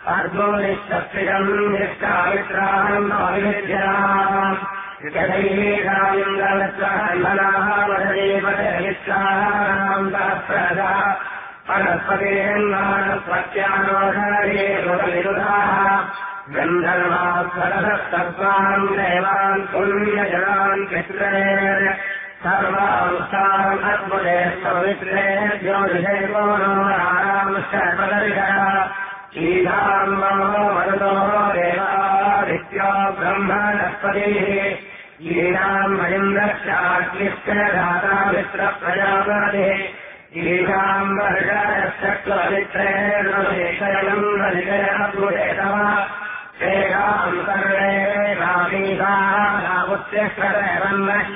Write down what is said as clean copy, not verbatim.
अर्जुनिष्ठम् निष्कामित्राम् अविद्याम् जलैकालिङ्गलस्वहन्मनामदेवनिष्ठाम् तत्प्रदा परस्पतेन्मानस्वत्यानोषधेरुधाः गन्धर्वात्सरसत्तत्त्वान् देवान् पुण्यजनान् पित्रेण सर्वांस्तान् अद्भुते पवित्रे ज्योतिषे गोनोरांश्चर्पदर्शः ईशाम् मनो मरुतो देवादित्यो ब्रह्मणस्पतिः ईशाम् मयिन्द्रश्चाग्निश्च धाता मित्रप्रजापतिः ईशाम् वर्षश्चक्लवित्रेणशयनम् रजिकयद्भुतेतव एकाम् सर्वे रामीशाः रामुत्यश्वरवन्नश्च